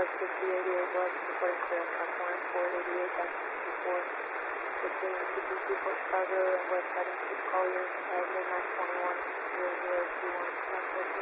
6088 West, reporting clear on track 1488 back to 64. Between CPC Fort Chicago and West Heading to Collier at midnight 21 0021.